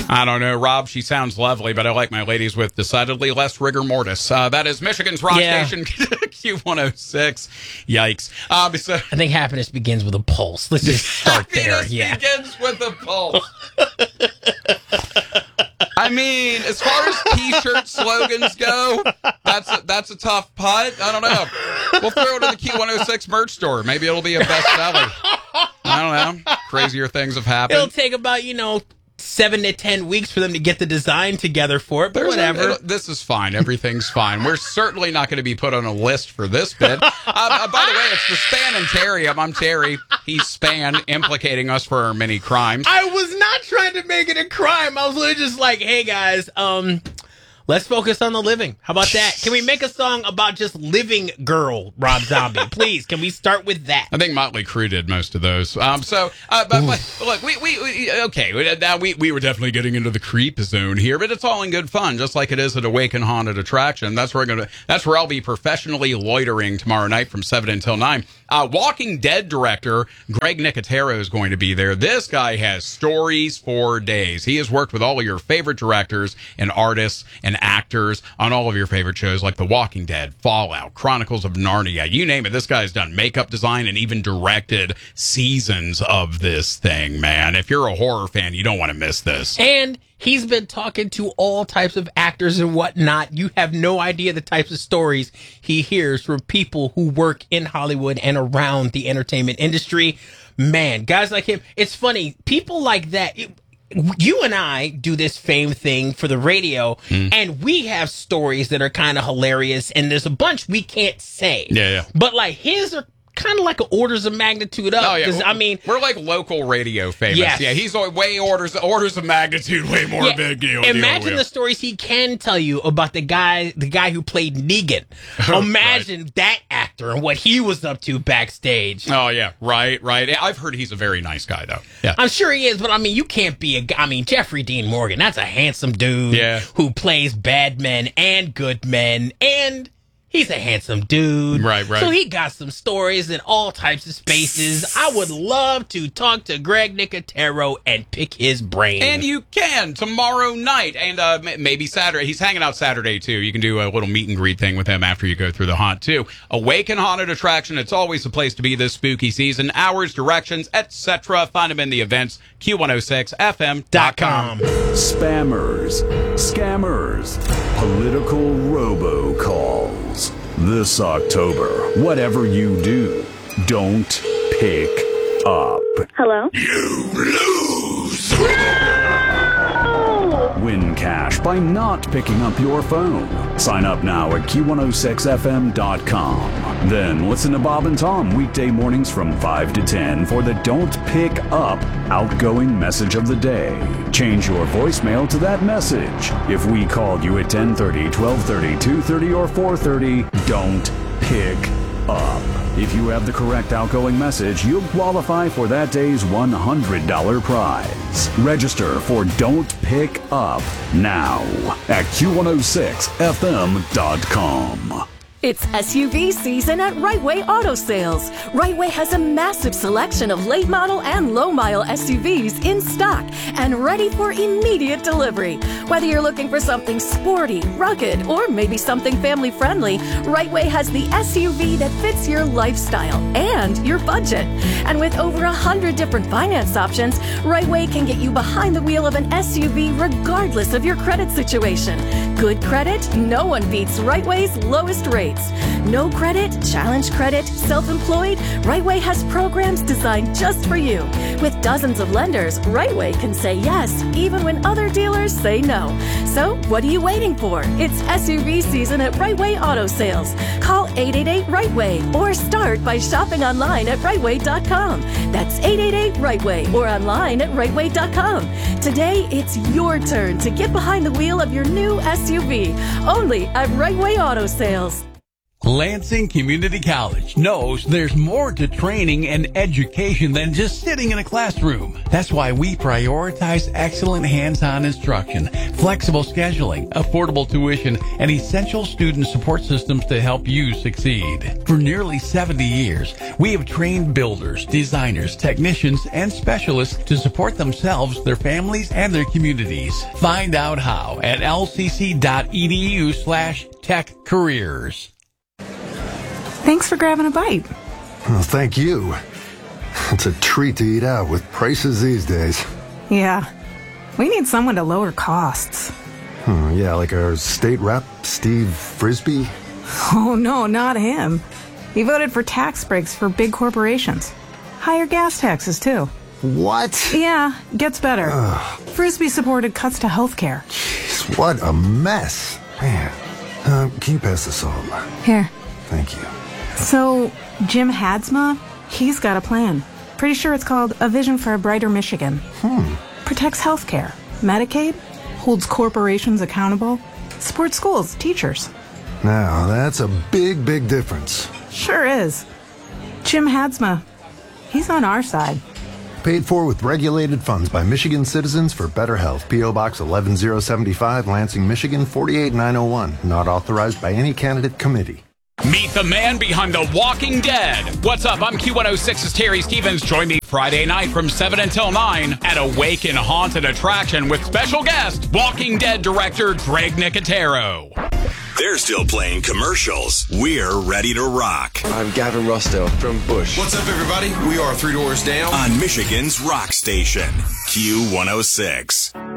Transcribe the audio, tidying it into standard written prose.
I don't know, Rob. She sounds lovely, but I like my ladies with decidedly less rigor mortis. That is Michigan's rock station, Q106. Yikes. So, I think happiness begins with a pulse. Let's just start there. Yeah. Begins with a pulse. I mean, as far as T-shirt slogans go, that's a tough putt. I don't know. We'll throw it in the Q106 merch store. Maybe it'll be a bestseller. I don't know. Crazier things have happened. It'll take about, 7 to 10 weeks for them to get the design together for it, but whatever. This is fine. Everything's fine. We're certainly not going to be put on a list for this bid. By the way, it's the Span and Terry. I'm Terry. He's Span, implicating us for our many crimes. I was not trying to make it a crime. I was literally just like, hey, guys, let's focus on the living. How about that? Can we make a song about just living girl, Rob Zombie? Please, can we start with that? I think Motley Crue did most of those. But look, we were definitely getting into the creep zone here, but it's all in good fun, just like it is at Awaken Haunted Attraction. That's where I'll be professionally loitering tomorrow night from 7 until 9. Walking Dead director Greg Nicotero is going to be there. This guy has stories for days. He has worked with all of your favorite directors and artists and actors on all of your favorite shows like The Walking Dead, Fallout, Chronicles of Narnia, you name it. This guy's done makeup design and even directed seasons of this thing, man. If you're a horror fan, you don't want to miss this. And he's been talking to all types of actors and whatnot. You have no idea the types of stories he hears from people who work in Hollywood and around the entertainment industry. Man, guys like him. It's funny. People like that. You and I do this fame thing for the radio, and we have stories that are kind of hilarious, and there's a bunch we can't say. Yeah. But like his are kind of like orders of magnitude up. Oh, yeah. I mean, we're like local radio famous. Yes. Yeah, he's way orders of magnitude, way more big deal. Imagine the stories he can tell you about the guy who played Negan. Imagine that actor and what he was up to backstage. Oh yeah, right. I've heard he's a very nice guy though. Yeah, I'm sure he is, but I mean, you can't be Jeffrey Dean Morgan. That's a handsome dude. Yeah. Who plays bad men and good men, and he's a handsome dude. Right. So he got some stories in all types of spaces. I would love to talk to Greg Nicotero and pick his brain. And you can tomorrow night and maybe Saturday. He's hanging out Saturday, too. You can do a little meet and greet thing with him after you go through the haunt, too. Awaken Haunted Attraction. It's always the place to be this spooky season. Hours, directions, etc. Find them in the events, Q106FM.com. Spammers, scammers, political robocalls. This October, whatever you do, don't pick up. Hello? You lose! Win cash by not picking up your phone. Sign up now at Q106FM.com. Then listen to Bob and Tom weekday mornings from 5 to 10 for the Don't Pick Up outgoing message of the day. Change your voicemail to that message. If we called you at 10:30, 12:30, 2:30, or 4:30, don't pick up. If you have the correct outgoing message, you'll qualify for that day's $100 prize. Register for Don't Pick Up now at Q106FM.com. It's SUV season at Right Way Auto Sales. Right Way has a massive selection of late model and low mile SUVs in stock and ready for immediate delivery. Whether you're looking for something sporty, rugged, or maybe something family friendly, Right Way has the SUV that fits your lifestyle and your budget. And with over 100 different finance options, Right Way can get you behind the wheel of an SUV regardless of your credit situation. Good credit? No one beats Right Way's lowest rates. No credit, challenge credit, self-employed? Right Way has programs designed just for you. With dozens of lenders, Right Way can say yes, even when other dealers say no. So, what are you waiting for? It's SUV season at Right Way Auto Sales. Call 888-RIGHT-WAY or start by shopping online at rightway.com. That's 888-RIGHT-WAY or online at rightway.com. Today, it's your turn to get behind the wheel of your new SUV. Only at Right Way Auto Sales. Lansing Community College knows there's more to training and education than just sitting in a classroom. That's why we prioritize excellent hands-on instruction, flexible scheduling, affordable tuition, and essential student support systems to help you succeed. For nearly 70 years, we have trained builders, designers, technicians, and specialists to support themselves, their families, and their communities. Find out how at lcc.edu/techcareers. Thanks for grabbing a bite. Well, thank you. It's a treat to eat out with prices these days. Yeah, we need someone to lower costs. Yeah, like our state rep, Steve Frisbee. Oh, no, not him. He voted for tax breaks for big corporations. Higher gas taxes, too. What? Yeah, gets better. Frisbee supported cuts to health care. Jeez, what a mess. Man, can you pass the salt? Here. Thank you. So, Jim Hadsma, he's got a plan. Pretty sure it's called A Vision for a Brighter Michigan. Protects healthcare, Medicaid, holds corporations accountable, supports schools, teachers. Now, that's a big, big difference. Sure is. Jim Hadsma, he's on our side. Paid for with regulated funds by Michigan Citizens for Better Health. P.O. Box 11075, Lansing, Michigan 48901. Not authorized by any candidate committee. Meet the man behind The Walking Dead. What's up? I'm Q106's Terry Stevens. Join me Friday night from 7 until 9 at Awaken Haunted Attraction with special guest, Walking Dead director Greg Nicotero. They're still playing commercials. We're ready to rock. I'm Gavin Rossdale from Bush. What's up, everybody? We are 3 Doors Down on Michigan's rock station, Q106.